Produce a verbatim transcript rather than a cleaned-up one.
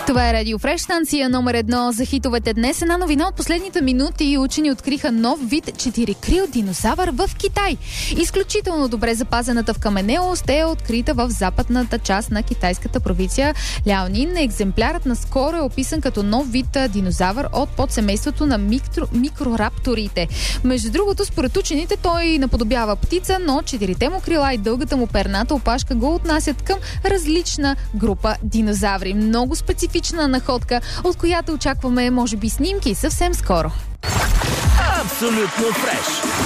Това е Радио Фреш, станция номер едно за хитовете днес. Една новина от последните минути. Учени откриха нов вид четирикрил динозавър в Китай. Изключително добре запазената в каменелост е открита в западната част на китайската провинция Ляонин. Екземплярът наскоро е описан като нов вид динозавър от подсемейството на микро, микрорапторите. Между другото, според учените той наподобява птица, но четирите му крила и дългата му перната опашка го отнасят към различна група динозаври. Много специфична находка, от която очакваме, може би, снимки съвсем скоро. Абсолютно фреш!